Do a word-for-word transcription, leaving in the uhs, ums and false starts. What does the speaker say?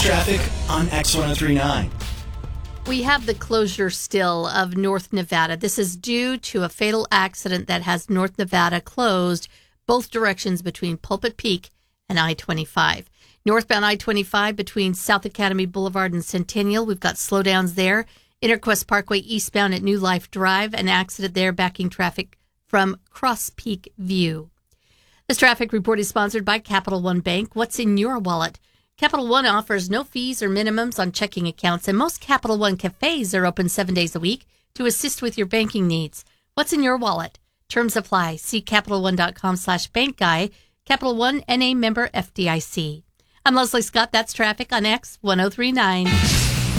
traffic on X ten thirty-nine. We have the closure still of North Nevada. This is due to a fatal accident that has North Nevada closed both directions between Pulpit Peak and I twenty-five. Northbound I twenty-five between South Academy Boulevard and Centennial. We've got slowdowns there. Interquest Parkway eastbound at New Life Drive. An accident there backing traffic from Cross Peak View. This traffic report is sponsored by Capital One Bank. What's in your wallet? Capital One offers no fees or minimums on checking accounts, and most Capital One cafes are open seven days a week to assist with your banking needs. What's in your wallet? Terms apply. See CapitalOne.com slash bank guy. Capital One, N A member F D I C. I'm Leslie Scott. That's traffic on X ten thirty-nine.